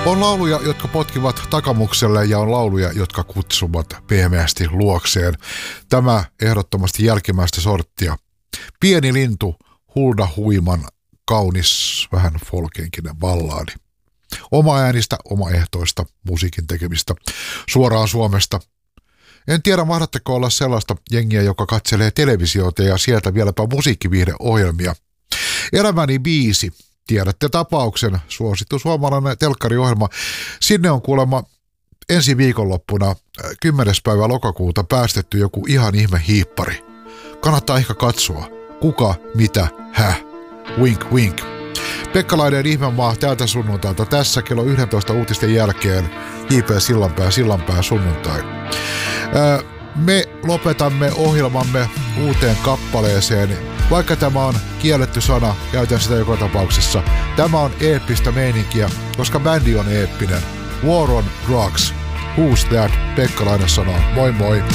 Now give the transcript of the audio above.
On lauluja, jotka potkivat takamukselle ja on lauluja, jotka kutsuvat pehmeästi luokseen. Tämä ehdottomasti jälkimmäistä sorttia. Pieni lintu, Hulda Huiman kaunis, vähän folkenkinen ballaadi. Oma äänistä, omaehtoista musiikin tekemistä. Suoraan Suomesta. En tiedä, mahdatteko olla sellaista jengiä, joka katselee televisiota ja sieltä vieläpä musiikkiviihdeohjelmia. Elämäni biisi. Tiedätte tapauksen, suosittu suomalainen telkkariohjelma. Sinne on kuulemma ensi viikonloppuna 10. päivä lokakuuta päästetty joku ihan ihme hiippari. Kannattaa ehkä katsoa. Kuka, mitä, wink wink. Pekkalainen ihmemaa täältä sunnuntailta tässä kello 11 uutisten jälkeen. J.P. Sillanpää sunnuntai. Me lopetamme ohjelmamme uuteen kappaleeseen. Vaikka tämä on kielletty sana, käytän sitä joka tapauksessa. Tämä on eeppistä meininkiä, koska bändi on eeppinen. War on Drugs. Who's that? Pekkalainen sanoo. Moi moi.